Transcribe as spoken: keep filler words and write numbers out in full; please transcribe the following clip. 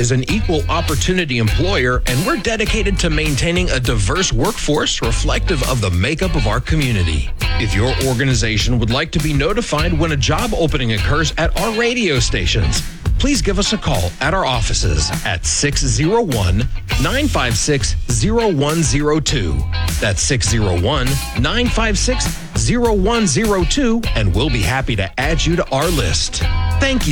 is an equal opportunity employer, and we're dedicated to maintaining a diverse workforce reflective of the makeup of our community. If your organization would like to be notified when a job opening occurs at our radio stations, please give us a call at our offices at six oh one, nine five six, oh one oh two. That's six oh one, nine five six, oh one oh two, and we'll be happy to add you to our list. Thank you.